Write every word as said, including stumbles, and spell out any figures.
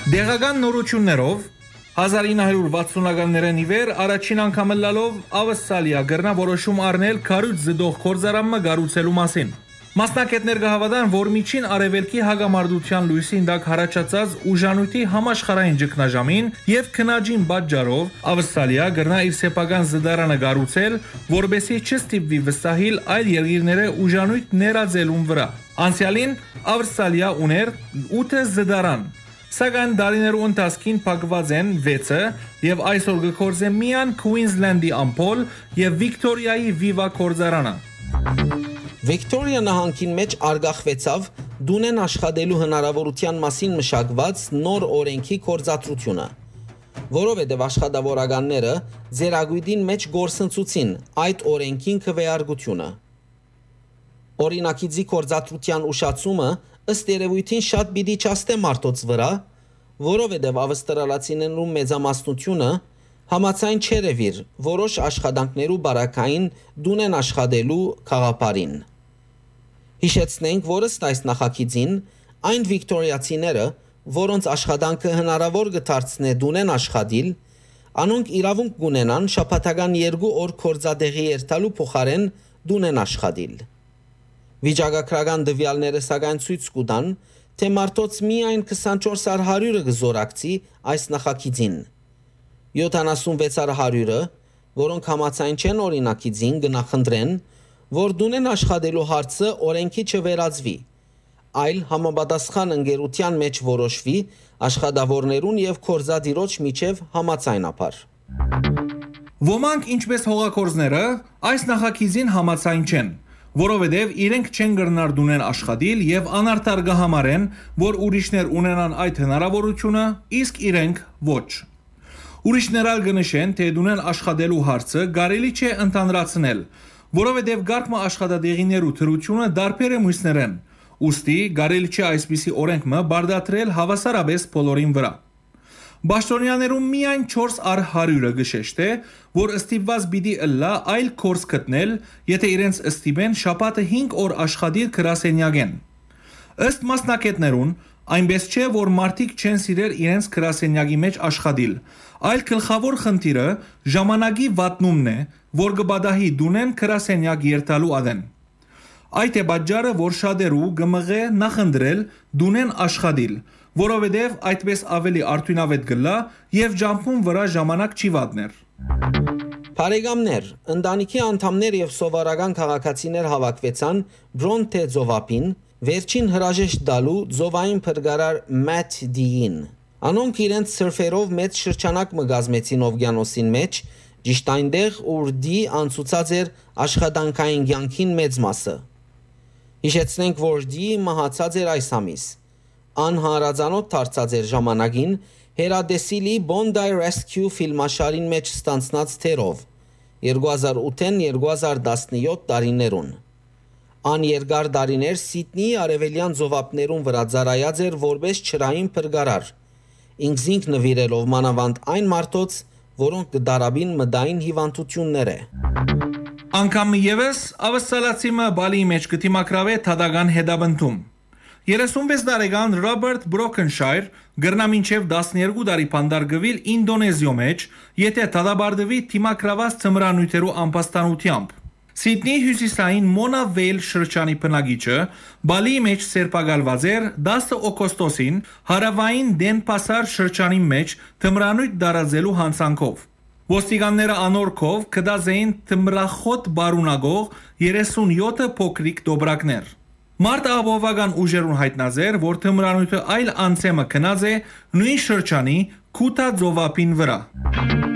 Դեղական նորություններով հազար ինը հարյուր վաթսունականներն ի վեր առաջին անգամ լալով Ավստրալիա գրնա որոշում առնել քարուց զդող կորզարամը գառուցելու մասին։ Մասնակիցներ կհավատան, որ միջին արևելքի հագամարտության լույսին դակ հարաճած ուժանույթի համաշխարհային ճգնաժամին եւ քնաջին պատճառով Ավստրալիա գրնա իր սեփական զդարանը գառուցել, որբեսի չստիպվի վստահիլ այլ երկիրները ուժանույթ ներածելուն վրա։ Անցյալին Ավստրալիա ուներ ութ զդարան, սակայն դարիներու ընթացքին փակված են վեցը եւ այսօր կգործե միան Քուինզլենդի ամփոլ եւ Վիկտորիայի Վիվա կորզարանը։ Վիկտորիա նահանգին մեջ արգախվեցավ դունեն աշխատելու հնարավորության մասին մշակված նոր օրենքի կորզատրությունը, որովհետև աշխատավորականները ձերագույդին մեջ գործընծուցին այդ օրենքին քվեարկությունը։ Օրինակիցի կորզատրության ուշացումը ըստ երևույթին շատ պիտի չաստե մարդոց վրա, որովհետև ավստրալացիներու մեծամասնությունը համաձայն չերևիր որոշ աշխատանքներու բարակային դունեն աշխատելու խաղապարին։ Հիշեցնենք, որ ըստ այս նախագծին այն վիկտորիացիները, որոնց աշխատանքը հնարավոր կդարձնե դունեն աշխատիլ, անոնք իրավունք կունենան շաբաթական երկու օր կորզադեղի երթալու փոխարեն դունեն աշխատիլ։ Վիճակագրական տվյալները սակայն ցույց կտան, թե մարդոց միայն քսանչորս հարյուրը կզորակցի այս նախագծին։ յոթանասունվեց հարյուրը, որոնք համաձայն չեն օրինակիցին, կնախընտրեն, որ դունեն աշխատելու հարցը օրենքի չվերածվի, այլ համապատասխան ընկերության մեջ որոշվի աշխատավորներուն եւ կորզադիրոջ միջև համաձայնաբար։ Ոմանք ինչպես հողակորզները այս նախագծին համաձայն չեն, որովհետև իրենք չեն գրնար դունեն աշխատիլ եւ անարդար կհամարեն, որ ուրիշներ ունենան այդ հնարավորությունը, իսկ իրենք ոչ։ Ուրիշներ ալ կնշեն, թե դունեն աշխատելու հարցը կարելի չէ ընդհանրացնել, որովհետև գարկմա աշխատադեղիներու թրությունը դարբեր է մույսներեն, ուստի կարելի չէ այսպիսի օրենքը բարդատրել հավասարապես բոլորին վրա։ Բաշտոնյաներում միայն չորս առ հարյուրը գշեշտ է, որ ստիպված պիտի ըլլա այլ կորս գտնել, եթե իրենց ստիպեն շաբաթը հինգ օր աշխատիր գրասենյակեն։ Ըստ մասնակիցներուն, այնպես չէ, որ մարդիկ չեն սիրել իրենց գրասենյակի մեջ աշխատիլ, այլ գլխավոր խնդիրը ժամանակի վատնումն է, որ կբադահի դունեն գրասենյակ երթալու ադեն։ Այդ է պատճառը, որ շատերու կմղե նախընտրել դունեն աշխատիլ, որովհետև այդպես ավելի արդյունավետ կլա եւ ջամփուն վրա ժամանակ չի վատներ։ Բարեկամներ, ընտանիքի անդամներ եւ սովորական քաղաքացիներ հավաքվեցան Բրոնթե ծովափին, վերջին հրաժեշտ տալու ծովային փրկարար Մաթ Դին։ Անոնք իրենց սրֆերով մեծ շրջանակ մգազմեցին օվկիանոսին մեջ, ճիշտ այնտեղ, ուր դի անցուցած էր աշխատանքային կյանքին մեծ մասը։ Հիշեցնենք, որ դի մահացած էր այս ամիս։ Անհարազանոթ դարձած էր ժամանակին հերադեսիլի Bondi Rescue ֆիլմաշարին մեջ ստանցնած թերով երկու հազար ութ-ին երկու հազար տասնյոթ տարիներուն։ Ան երկար տարիներ Սիդնեի արևելյան ծովափներուն վրա ծառայած էր որպես ջրային փրկարար, ինքզինք նվիրելով մանավանդ այն մարդոց, որոնք կդարաբին մտային հիվանդություններ է։ Անգամ ևս ավստրալացիմը բալի մեջ կդիմակրավե թադական հետաբնթում։ երեսունվեց տարեկան Ռոբերտ Բրոքենշայր գրնա մինչև տասներկու տարի փանդարգվել Ինդոնեզիո մեջ, եթե թադաբարդվի թիմակրաված ծմրանյութերու անպաստանությամբ։ Սիդնեի հյուսիսային Մոնա Վեյլ շրջանի բնակիչը բալիի մեջ սերպակալված էր դասը օգոստոսին հարավային Դենպասար շրջանի մեջ թմրանյութ դարաձելու հանցանքով։ Ոստիկանները անորքով կդազեին թմրախոտ բարունագող երեսունյոթ փոքրիկ դոբրակներ։ Մարտ աբովական ուժերուն հայտնած էր, որ թմրանյութը այլ անցեմը քնած է նույն շրջանի Քութա ծովափին վրա։